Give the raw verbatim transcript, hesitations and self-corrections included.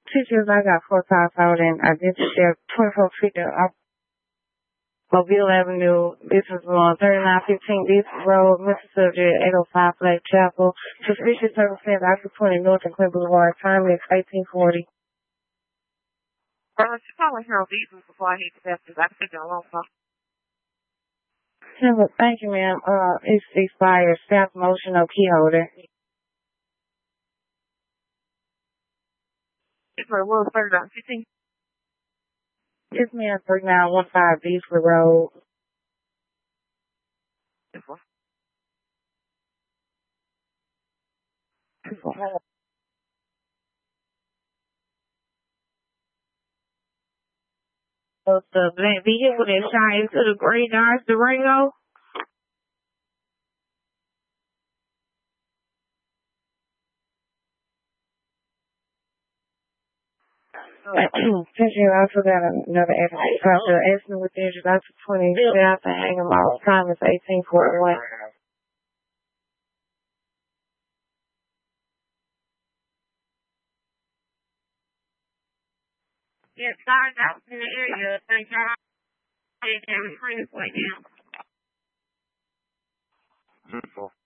Teachers, I got four cars out and I did share twenty-four feet of Mobile Avenue. This is on thirty-nine fifteen East Road, Mississippi, eight oh five Black Chapel. Suspicious circumstance, Occupancy twenty North and Clinton Boulevard. Time is eighteen forty. Well, she's calling Harold Beaton before I hit the message. I think I won't call. Thank you, ma'am. Uh, it's expired. Staff motion of key holder. It's for Will thirty-nine fifteen. Yes, ma'am. thirty-nine fifteen Beasley Road. This one. This one. So the black vehicle that shot into the Gray Dodge Durango. Since you also got another estimate, the estimate with the introduction twenty south and hang them all. Time is eighteen forty-one. Yeah, started out in the area. Thank y'all. I can't friends right now.